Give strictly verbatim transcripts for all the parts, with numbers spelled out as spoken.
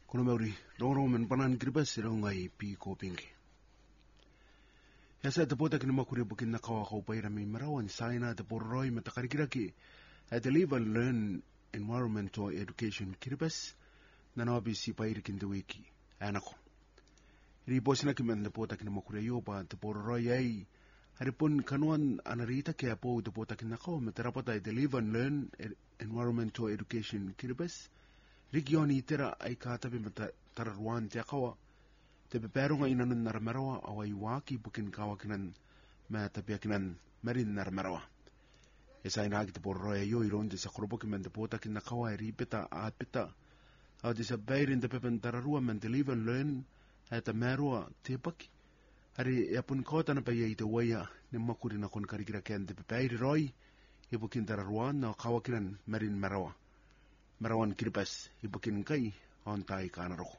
Kono mauri, rongo men panan kiribas ngai pi ko pingi. Yasa te pota kina makuri bukin na kawa kau paira mi marawan saina te porroi mata karikiraki at the live and learn environmental education kiribas na nabi si paira kinta wiki anako. Iri posina kimen te pota kina makuri yo pa te porroi ai haripun kanuan anarita ke apo te pota kina kawa mata rapata at the live and learn environmental education kiribas Rigioni tera ai katabe mata tararuan te akawa. Te peperunga inanun naramarawa awai waki bukin kawa kinan ma tapia kinan marin naramarawa. Esa inagi te porroya yo iron te sakropo kimen te pota kina kawa e ripeta a peta. Au te sabairin te pepen tararua men te live and learn e te merua te paki. Hari e apun kota na paya i te waya ne makuri na kon karikira ken te pepeiri roi e bukin tararuan na kawa kinan marin marawa. Marawan kiribas ibukin kai on tai kana roko.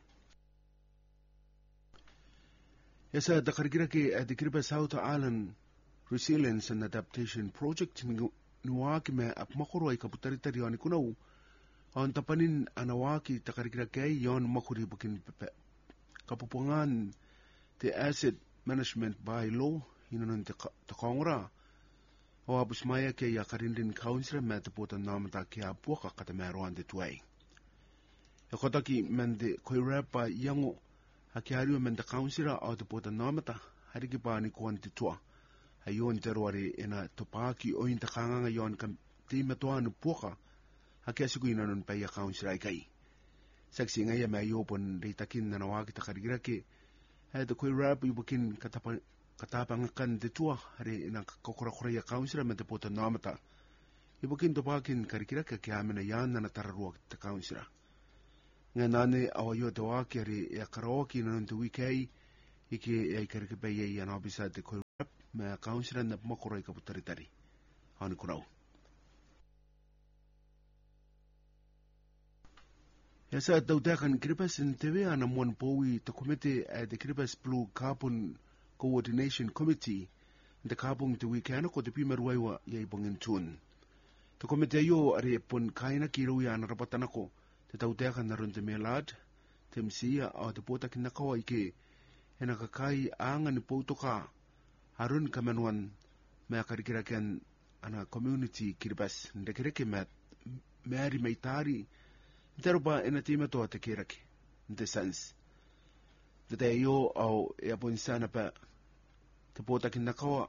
Yasa da karikira ke at the Kiribas South Island Resilience and Adaptation Project nuwaki me ap makuro ay kaputaritari on kunau on tapanin anawaki ta karikira ke yon makuri bukin pepe. Kapupungan the Asset Management by Law inanon te kongra o abus maya ke ya karindin council me te pota namata ke apuaka kata meroan de tuai. E kota ki men de koi rapa yango haki hariwa men de council o te pota namata hariki pa ni kuan te tua. Hayon te roari ena topaki o inta kanganga yon kam te metoa nu puaka haki asiku inanon pa ya council ai kai. Saksi ngaya me ayopon reitakin na nawaki ta karigira ke hai te koi rapa ibukin katapa katapangakan te tua hari ina kokora-kora ya kaunsira me te pota namata. Ibukin topakin karikira ka kia amena yan na natararua te kaunsira. Nga nane awayo te waki hari ya karaoki na nante wikei iki ya ikarikipay ya yan abisa te koi rap me kaunsira na makora ikaputaritari. Hani kurau. Yasa tautakan Kiribas in tewe ana muan powi te komite at the Kiribas Blue Carbon Coordination Committee the kabung te weekend ko te pimeruaiwa yai bongin tun. Te komite yo are pon kaina kiru ya na rapatana ko te tauteaka na run te melad te msia o te pota kina kawa ike e na kakai anga ni poutoka harun kamenuan mea karikira ken ana community Kiribas ndekereke me meari meitari nteropa ena tima toa te kirake nte sans. Te te yo au e apon sana pa te pota kina kawa.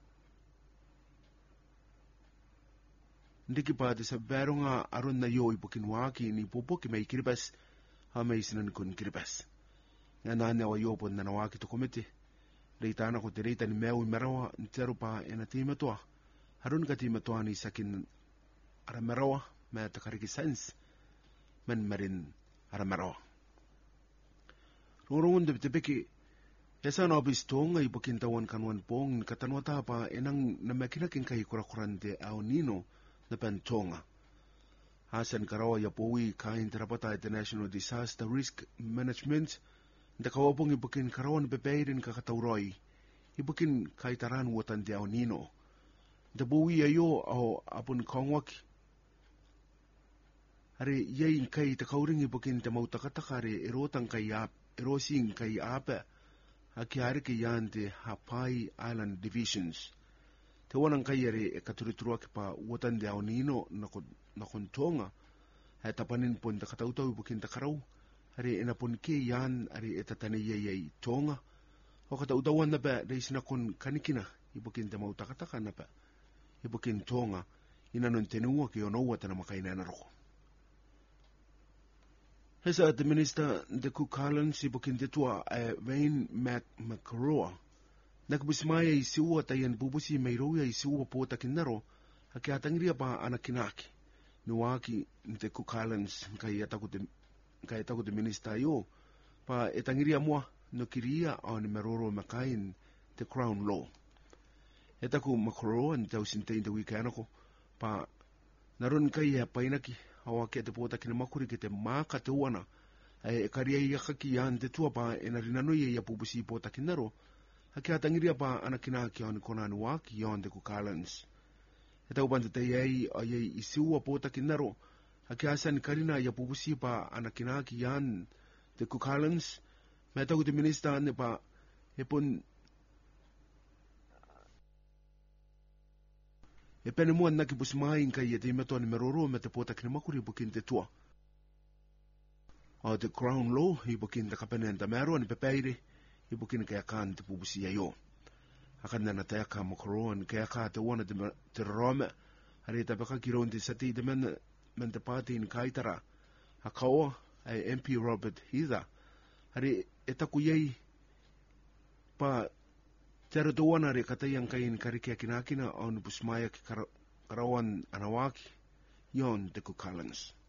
Ndiki pa te sabaronga aron na yo ipukin waki ni pupuki may Kiribas ha may sinan kun Kiribas. Nga nane wa yo pon na nawaki to komite. Reita na ko te reita ni meu merawa ntero pa ena tima toa. Harun ka tima toa ni sakin ara merawa me takariki sans men marin ara merawa. Rurungun te peki Esa na obis tonga i bukin tawan kanuan pong katanwa tapa enang na makinakin kay kurakurante au nino na pentonga. Hasan karawa ya powi kain terapata International Disaster Risk Management da kawapong i bukin karawan bebeirin kakatauroi i bukin kay taran watan de au nino. Da powi ayo au apun kongwak are yain kay takauring i bukin tamautakataka erotang kay ap erosing kay apa Aki hari ke yan te Hapai Island Divisions. Te wanang kayari e katurituru ki pa watan de aunino na kontonga. Hai tapanin pun ta katautaw bukin ta karaw. Hari ena pun ke yan hari etatani yayay tonga. O katautawan na ba dahil sinakon kanikina ibukin ta mautakataka na ba. Ibukin tonga inanon tenuwa ki onowa ta na makaina na roko. Hesa at the minister de Cook Islands ibukin te tua a Wayne McCroa. Nakabismaya isiwa tayan bubusi mayroya isiwa po takinaro haki atangria pa anakinaki. Nuwaki de Cook Islands kaya tako de minister yo pa etangria mua no kiria o ni meroro makain the Crown Law. Etaku McCroa ni tau sintain de weekend ako pa naron kaya painaki hawa ke te pota kina makuri ke te maka te uana e karia ia kaki yan te tua pa e narinano ia ia pupusi pota kinaro haki atangiria pa anakina ki on konanu waki yon te Cook Islands. E tau pante te iei a iei isiua pota kinaro haki asan karina ia pupusi pa anakina ki yan te Cook Highlands, me taku te minista ne pa e pon e pene mua na ki pus mai kai e te imato ni meroro me te pota kine makuri bukin te tua. O te Crown Law i bukin te kapene ta mero ni pepeire i bukin ke akan te pubusi ai o. Akan na te aka makoro ni ke aka te wana te, te rome hari te paka ki ron te sati te men men te party ni kaitara a kaoa ai M P Robert Heather hari e taku iei pa te ara to wana re katai ang kai ni kariki a kinakina o ni pusmaya ki karawan anawaki yon te Cook Highlands.